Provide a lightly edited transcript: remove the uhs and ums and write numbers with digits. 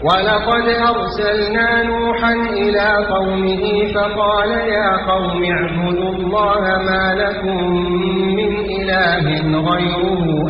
ولقد أرسلنا نوحا إلى قومه فقال يا قوم اعبدوا الله ما لكم من إله غيره